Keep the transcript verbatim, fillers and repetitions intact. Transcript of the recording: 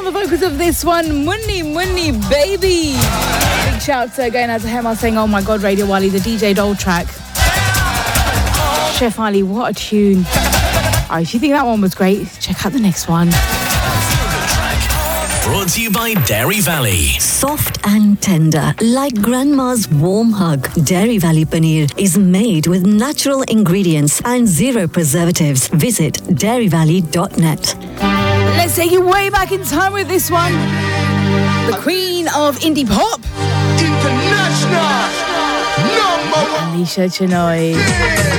the vocals of this one, Munni Munni Baby. Big shout to going out to Hema saying, oh my God, Radio Wali, the D J Dole track. Chef Ali, what a tune. Alright, if you think that one was great, check out the next one. Brought to you by Dairy Valley. Soft and tender, like grandma's warm hug. Dairy Valley paneer is made with natural ingredients and zero preservatives. Visit dairy valley dot net. Let's take you way back in time with this one. The queen of indie pop. International number one. Alicia Chenoy.